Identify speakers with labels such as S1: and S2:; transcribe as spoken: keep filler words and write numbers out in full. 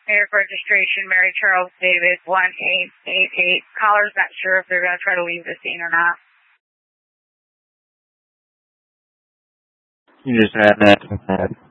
S1: New York registration, Mary Charles David, one eight eight eight. Caller's not sure if they're going to try to leave the scene or not.
S2: You just had that.